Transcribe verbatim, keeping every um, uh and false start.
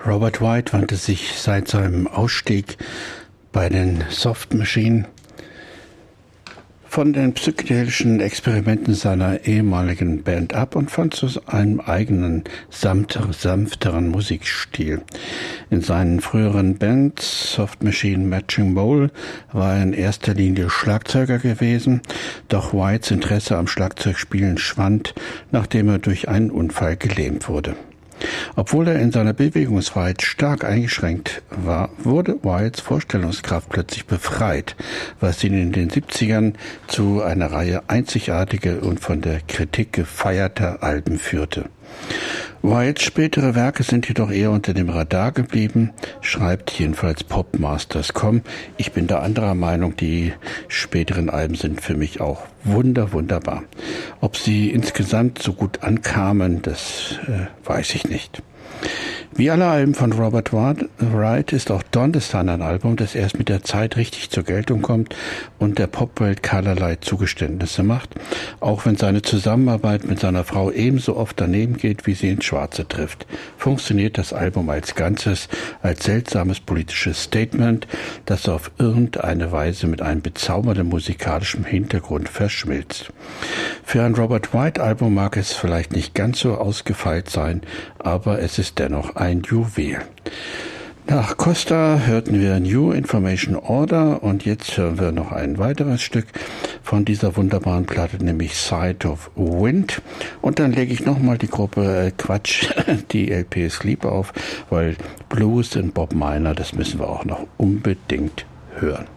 Robert White wandte sich seit seinem Ausstieg bei den Soft Machine von den psychedelischen Experimenten seiner ehemaligen Band ab und fand zu einem eigenen, sanfter, sanfteren Musikstil. In seinen früheren Bands, Soft Machine, Matching Mole, war er in erster Linie Schlagzeuger gewesen, doch Whites Interesse am Schlagzeugspielen schwand, nachdem er durch einen Unfall gelähmt wurde. Obwohl er in seiner Bewegungsfreiheit stark eingeschränkt war, wurde Whites Vorstellungskraft plötzlich befreit, was ihn in den siebzigern zu einer Reihe einzigartiger und von der Kritik gefeierter Alben führte. Whites spätere Werke sind jedoch eher unter dem Radar geblieben, schreibt jedenfalls Popmasters Punkt com. Ich bin da anderer Meinung, die späteren Alben sind für mich auch wunder, wunderbar. Ob sie insgesamt so gut ankamen, das äh, weiß ich nicht. Wie alle Alben von Robert Wright ist auch Dawn the Sun ein Album, das erst mit der Zeit richtig zur Geltung kommt und der Popwelt keinerlei Zugeständnisse macht, auch wenn seine Zusammenarbeit mit seiner Frau ebenso oft daneben geht, wie sie ins Schwarze trifft. Funktioniert das Album als Ganzes, als seltsames politisches Statement, das auf irgendeine Weise mit einem bezaubernden musikalischen Hintergrund verschmilzt. Für ein Robert White-Album mag es vielleicht nicht ganz so ausgefeilt sein, aber es ist dennoch ein Juwel. Nach Costa hörten wir New Information Order und jetzt hören wir noch ein weiteres Stück von dieser wunderbaren Platte, nämlich Side of Wind. Und dann lege ich nochmal die Gruppe, äh, Quatsch, die L P Sleep auf, weil Blues und Bob Miner, das müssen wir auch noch unbedingt hören.